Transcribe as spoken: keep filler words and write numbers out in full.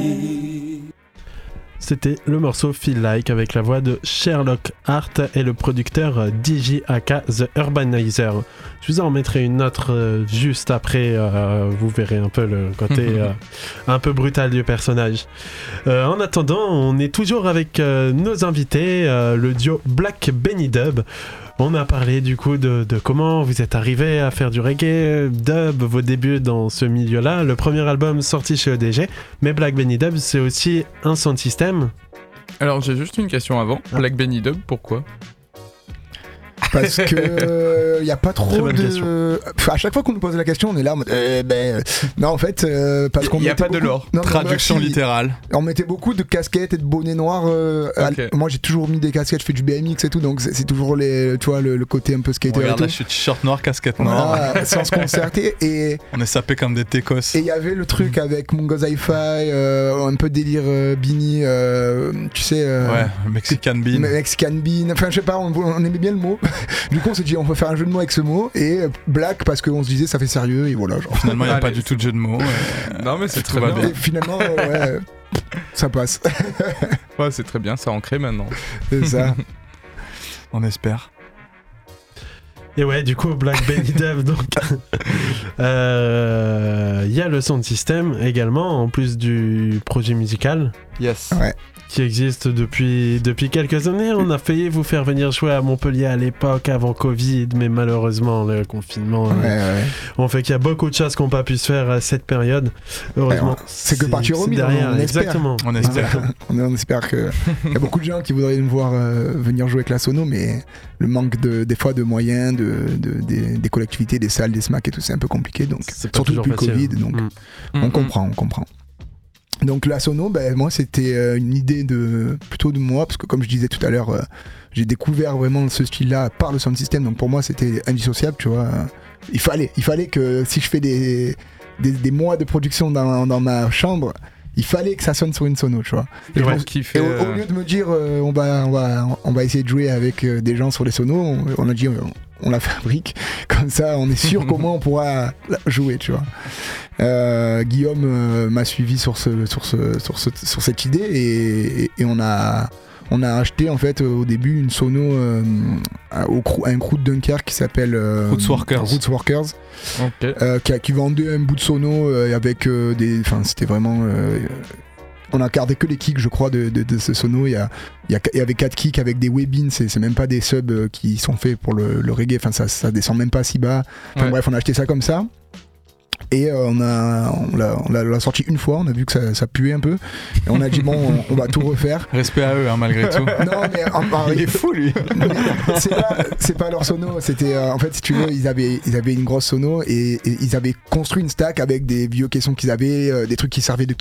C'était le morceau Feel Like avec la voix de Sherlock Hart et le producteur D J aka The Urbanizer. Je vous en mettrai une autre euh, juste après, euh, vous verrez un peu le côté euh, un peu brutal du personnage. Euh, en attendant, on est toujours avec euh, nos invités, euh, le duo Black Benny Dub. On a parlé du coup de, de comment vous êtes arrivé à faire du reggae, dub, vos débuts dans ce milieu-là. Le premier album sorti chez E D G, mais Black Benny Dub, c'est aussi un sound system. Alors j'ai juste une question avant. Ah. Black Benny Dub, pourquoi ? Parce que il euh, y a pas trop de. Enfin, à chaque fois qu'on nous pose la question, on est là en mode. Euh, ben, non, en fait, euh, parce qu'on. Il y a pas beaucoup... de lore. Non, Traduction non, littérale. On mettait beaucoup de casquettes et de bonnets noirs. Euh, okay. à... Moi, j'ai toujours mis des casquettes. Je fais du B M X et tout, donc c'est, c'est toujours les, tu vois, le, le côté un peu skater. Regarde, et tout. là, je suis t-shirt noir, casquette noire. Voilà, sans se concerter et. On est sapé comme des técos. Et il y avait le truc avec Mongo's Hi-Fi, euh, un peu délire euh, beanie, euh, tu sais. Euh, ouais, Mexican bean. Mexican bean. Enfin, je sais pas, on, on aimait bien le mot. Du coup, on s'est dit, on peut faire un jeu de mots avec ce mot, et Black parce qu'on se disait ça fait sérieux, et voilà. Genre. Finalement, il n'y a pas du tout de jeu de mots. Euh, non, mais c'est très bien. Et finalement, ouais, ça passe. Ouais, c'est très bien, c'est ancré maintenant. C'est ça. On espère. Et ouais, du coup, Black Benny Dub, donc. Il euh, y a le sound system également, en plus du projet musical. Yes. Ouais. Qui existe depuis, depuis quelques années. On a failli vous faire venir jouer à Montpellier à l'époque, avant Covid, mais malheureusement, le confinement ouais, euh, ouais. on fait qu'il y a beaucoup de choses qui n'ont pas pu se faire à cette période. Heureusement. Ouais, c'est, c'est que partie remise, derrière, on, on exactement. On espère. on, on espère que... Il y a beaucoup de gens qui voudraient nous voir euh, venir jouer avec la Sono, mais le manque de, des fois de moyens, de, de, des, des collectivités, des salles, des SMAC et tout, c'est un peu compliqué. Donc, surtout depuis le Covid, donc mmh. on mmh. comprend, on comprend. Donc la Sono, ben, moi c'était euh, une idée de plutôt de moi, parce que comme je disais tout à l'heure, euh, j'ai découvert vraiment ce style-là par le sound system, donc pour moi c'était indissociable, tu vois. Il fallait, il fallait que si je fais des, des, des mois de production dans, dans ma chambre, il fallait que ça sonne sur une Sono, tu vois. Et, ouais, je, et au, au lieu de me dire euh, on, va, on, va, on va essayer de jouer avec euh, des gens sur les Sonos, on, on a dit on, on la fabrique, comme ça on est sûr comment on pourra jouer, tu vois. Euh, Guillaume euh, m'a suivi sur, ce, sur, ce, sur, ce, sur cette idée et, et, et on a... On a acheté en fait au début une sono euh, au crew, à un crew de Dunkerque qui s'appelle euh, Roots Workers. Roots Workers okay. euh, qui, a, qui vendait un bout de sono euh, avec euh, des. Enfin, c'était vraiment. Euh, on a gardé que les kicks, je crois, de, de, de ce sono. Il y, a, il, y a, il y avait quatre kicks avec des webbins, c'est, c'est même pas des subs qui sont faits pour le, le reggae. Enfin, ça, ça descend même pas si bas. Enfin, ouais. Bref, on a acheté ça comme ça. Et euh, on, a, on, l'a, on l'a sorti une fois, on a vu que ça, ça puait un peu. Et on a dit, bon, on, on va tout refaire. Respect à eux, hein, malgré tout. Non, mais en, en, il est fou, lui. C'est pas, c'est pas leur sono. C'était, euh, en fait, si tu veux, ils avaient, ils avaient une grosse sono et, et ils avaient construit une stack avec des vieux caissons qu'ils avaient, euh, des trucs qui servaient de